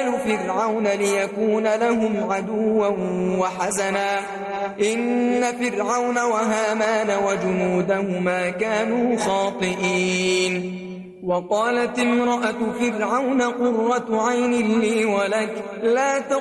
آل فرعون ليكون لهم عدوا وحزنا إن فرعون وهامان وجنودهما كانوا خاطئين وقالت امرأة فرعون قرة عين لي ولك لا